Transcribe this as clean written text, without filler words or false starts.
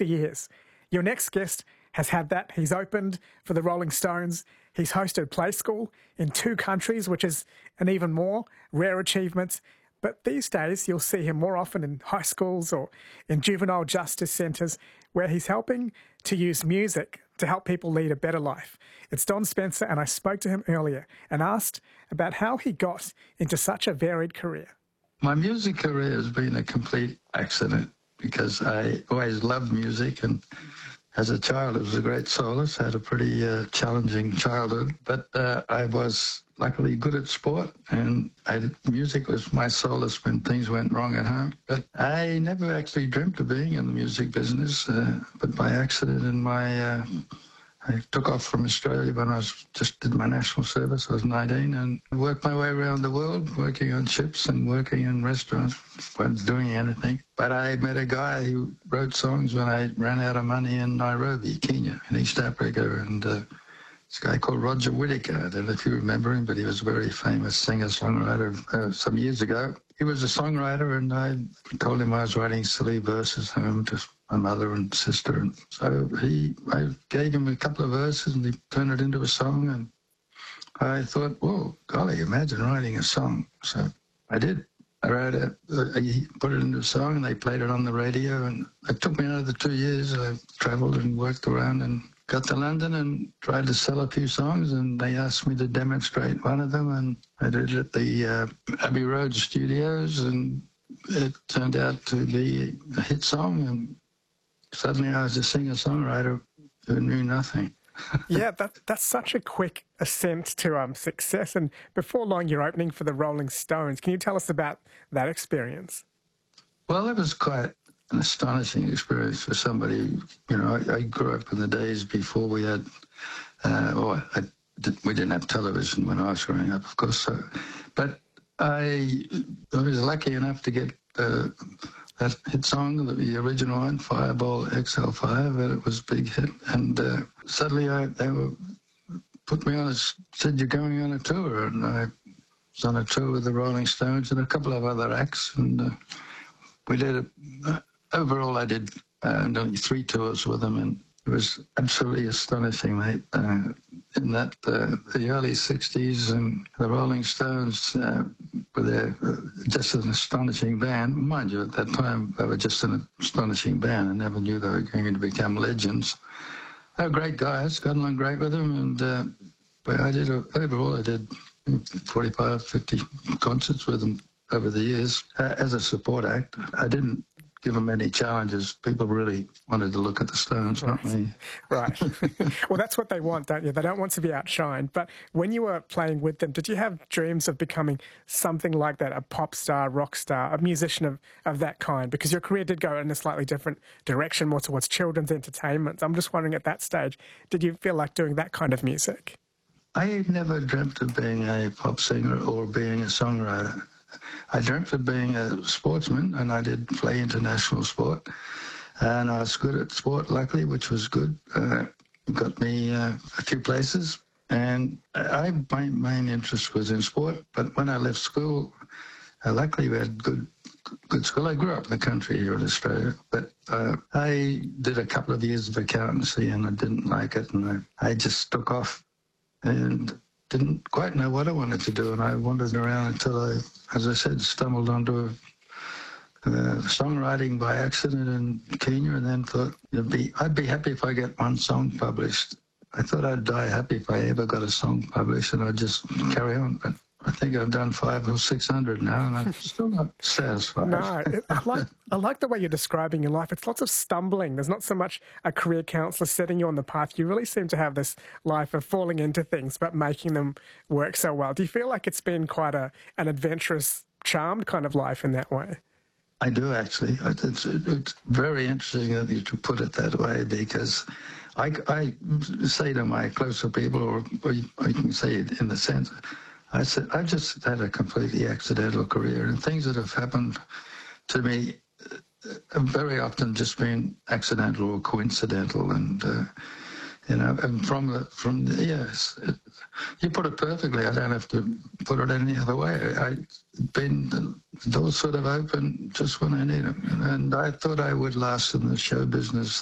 60 years. Your next guest has had that. He's opened for the Rolling Stones. He's hosted Play School in 2 countries, which is an even more rare achievement. But these days, you'll see him more often in high schools or in juvenile justice centres, where he's helping to use music to help people lead a better life. It's Don Spencer, and I spoke to him earlier and asked about how he got into such a varied career. My music career has been a complete accident because I always loved music, and as a child, it was a great solace. I had a pretty challenging childhood, but I was luckily good at sport, and music was my solace when things went wrong at home. But I never actually dreamt of being in the music business, but by accident I took off from Australia when I just did my national service. I was 19 and worked my way around the world, working on ships and working in restaurants, wasn't doing anything. But I met a guy who wrote songs when I ran out of money in Nairobi, Kenya, in East Africa. And this guy called Roger Whittaker, I don't know if you remember him, but he was a very famous singer-songwriter some years ago. He was a songwriter, and I told him I was writing silly verses home to my mother and sister. And so I gave him a couple of verses, and he turned it into a song. And I thought, well, golly, imagine writing a song. So I did. I wrote it, I put it into a song, and they played it on the radio. And it took me another 2 years. I travelled and worked around and got to London and tried to sell a few songs, and they asked me to demonstrate one of them, and I did it at the Abbey Road Studios, and it turned out to be a hit song, and suddenly I was a singer-songwriter who knew nothing. Yeah, that's such a quick ascent to success, and before long you're opening for the Rolling Stones. Can you tell us about that experience? Well, it was quite an astonishing experience for somebody. You know, I grew up in the days before we had, we didn't have television when I was growing up, of course. But I was lucky enough to get that hit song, the original one, Fireball XL5, and it was a big hit. And suddenly they put me on, said, you're going on a tour. And I was on a tour with the Rolling Stones and a couple of other acts. And we did overall, I did only 3 tours with them, and it was absolutely astonishing, mate. In that, the early 60s, and the Rolling Stones were just an astonishing band. Mind you, at that time, they were just an astonishing band. I never knew they were going to become legends. They were great guys, got along great with them, and but overall, I did 45, 50 concerts with them over the years as a support act. I didn't give them any challenges. People really wanted to look at the Stones, not me. Right. Well, that's what they want, don't you? They don't want to be outshined. But when you were playing with them, did you have dreams of becoming something like that, a pop star, rock star, a musician of that kind? Because your career did go in a slightly different direction, more towards children's entertainment. I'm just wondering, at that stage, did you feel like doing that kind of music? I never dreamt of being a pop singer or being a songwriter. I dreamt of being a sportsman, and I did play international sport. And I was good at sport, luckily, which was good. Got me a few places. And my main interest was in sport. But when I left school, luckily we had good school. I grew up in the country here in Australia. But I did a couple of years of accountancy, and I didn't like it. And I just took off and didn't quite know what I wanted to do, and I wandered around until I, as I said, stumbled onto songwriting by accident in Kenya, and then thought I'd be happy if I get one song published. I thought I'd die happy if I ever got a song published, and I'd just carry on. But I think I've done 500 or 600 now, and I'm still not satisfied. No, I like the way you're describing your life. It's lots of stumbling. There's not so much a career counsellor setting you on the path. You really seem to have this life of falling into things but making them work so well. Do you feel like it's been quite an adventurous, charmed kind of life in that way? I do, actually. It's very interesting that you put it that way, because I say to my closer people, or I can say it in the sense, I said, I've just had a completely accidental career, and things that have happened to me have very often just been accidental or coincidental. And, and yes, you put it perfectly. I don't have to put it any other way. The doors sort of open just when I need them. And I thought I would last in the show business